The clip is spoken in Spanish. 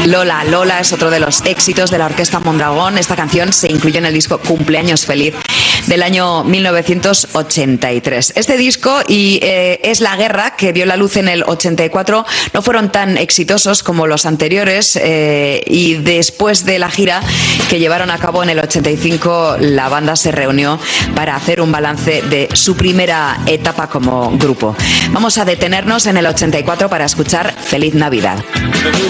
Lola. Lola es otro de los éxitos de la Orquesta Mondragón. Esta canción se incluyó en el disco Cumpleaños Feliz del año 1983. Este disco y Es la Guerra, que vio la luz en el 84, no fueron tan exitosos como los anteriores, y después de la gira que llevaron a cabo en el 85, la banda se reunió para hacer un balance de su primera etapa como grupo. Vamos a detenernos en el 84 para escuchar Feliz Navidad.